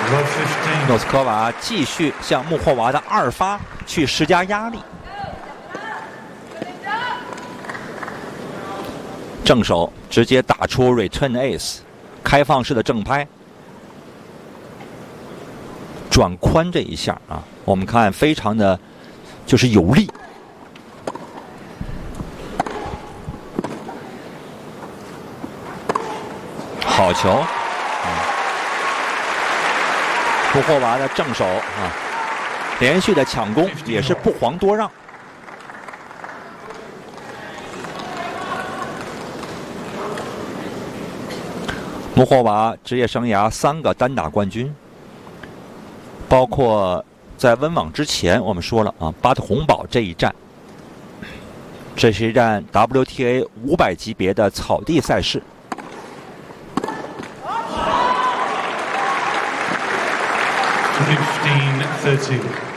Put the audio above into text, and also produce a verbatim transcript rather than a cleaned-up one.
诺斯科娃继续向穆霍娃的二发去施加压力。正手直接打出 return ace， 开放式的正拍。转宽这一下啊，我们看非常的就是有力。好球！嗯，穆霍娃的正手啊，连续的抢攻也是不遑多让。穆霍娃职业生涯三个单打冠军，包括在温网之前我们说了啊，巴特洪堡这一战，这是一战 W T A 五百级别的草地赛事。 fifteen thirty